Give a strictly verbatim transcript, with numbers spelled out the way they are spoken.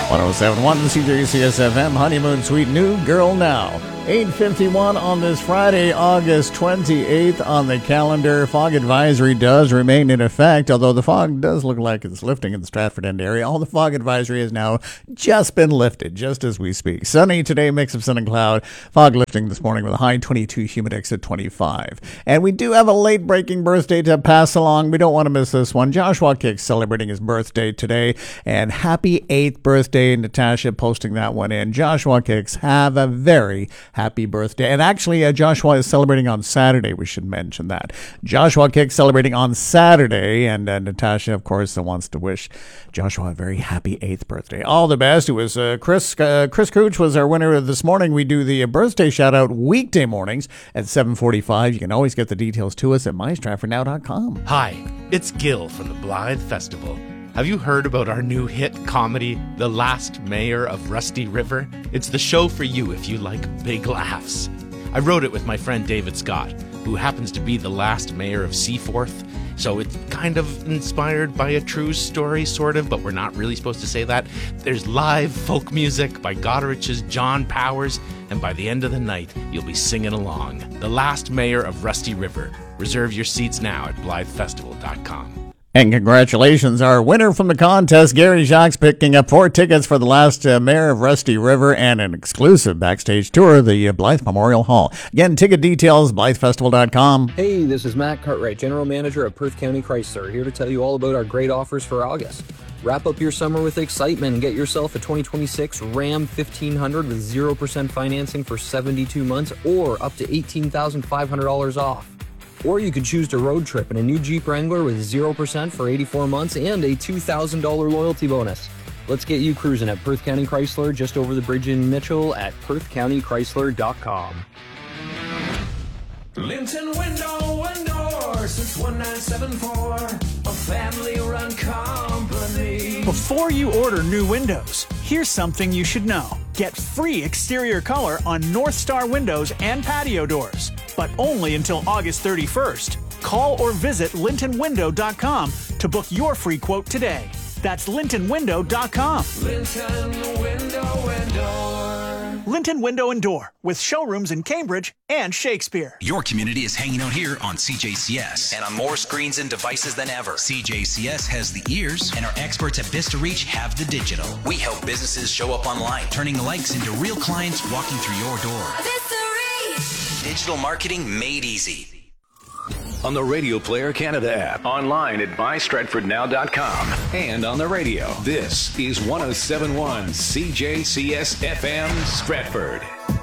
one oh seven point one C J C S F M, Honeymoon Suite, New Girl Now. eight fifty-one on this Friday, August twenty-eighth on the calendar. Fog advisory does remain in effect, although the fog does look like it's lifting in the Stratford End area. All the fog advisory has now just been lifted, just as we speak. Sunny today, mix of sun and cloud. Fog lifting this morning with a high twenty-two, humidex at twenty-five. And we do have a late-breaking birthday to pass along. We don't want to miss this one. Joshua Kicks celebrating his birthday today. And happy eighth birthday, Natasha posting that one in. Joshua Kicks, have a very happy birthday. And actually, uh, Joshua is celebrating on Saturday. We should mention that. Joshua Kicks celebrating on Saturday. And uh, Natasha, of course, uh, wants to wish Joshua a very happy eighth birthday. All the best. It was uh, Chris uh, Chris Cooch was our winner this morning. We do the uh, birthday shout-out weekday mornings at seven forty-five. You can always get the details to us at my stratford now dot com. Hi, it's Gil from the Blythe Festival. Have you heard about our new hit comedy, The Last Mayor of Rusty River? It's the show for you if you like big laughs. I wrote it with my friend David Scott, who happens to be the last mayor of Seaforth. So it's kind of inspired by a true story, sort of, but we're not really supposed to say that. There's live folk music by Godrich's John Powers, and by the end of the night, you'll be singing along. The Last Mayor of Rusty River. Reserve your seats now at blythe festival dot com. And congratulations, our winner from the contest, Gary Jacques, picking up four tickets for the last uh, Mayor of Rusty River and an exclusive backstage tour of the uh, Blythe Memorial Hall. Again, ticket details, blythe festival dot com. Hey, this is Matt Cartwright, General Manager at Perth County Chrysler, here to tell you all about our great offers for August. Wrap up your summer with excitement and get yourself a twenty twenty-six Ram fifteen hundred with zero percent financing for seventy-two months or up to eighteen thousand five hundred dollars off. Or you could choose to road trip in a new Jeep Wrangler with zero percent for eighty-four months and a two thousand dollars loyalty bonus. Let's get you cruising at Perth County Chrysler, just over the bridge in Mitchell at perth county chrysler dot com. Linton Window and Door since nineteen seventy-four, a family-run company. Before you order new windows, here's something you should know. Get free exterior color on North Star windows and patio doors, but only until August thirty-first. Call or visit linton window dot com to book your free quote today. That's linton window dot com. Linton Window and Door. Linton Window and Door, with showrooms in Cambridge and Shakespeare. Your community is hanging out here on C J C S. And on more screens and devices than ever. C J C S has the ears, and our experts at Vista Reach have the digital. We help businesses show up online, turning the likes into real clients walking through your door. Vista Reach! Digital marketing made easy. On the Radio Player Canada app, online at my stratford now dot com, and on the radio. This is one oh seven point one C J C S F M Stratford.